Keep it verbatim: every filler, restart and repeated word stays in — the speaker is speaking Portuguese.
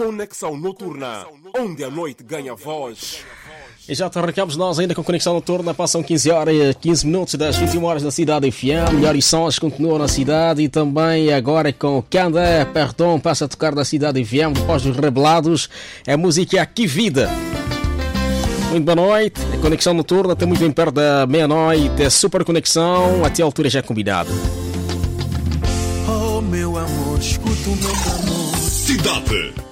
Conexão Noturna, onde a noite ganha voz. E já arrancamos nós ainda com Conexão Noturna. Passam quinze horas e quinze minutos das vinte e uma horas na cidade F M. Melhores sons continuam na cidade. E também agora com Candé Perdão passa a tocar da cidade F M. Depois dos Rebelados, é música Aqui Vida. Muito boa noite. A Conexão Noturna está muito bem perto da meia-noite. É super conexão. Até a altura já é combinado. Oh meu amor, escuta o meu clamor. Cidade.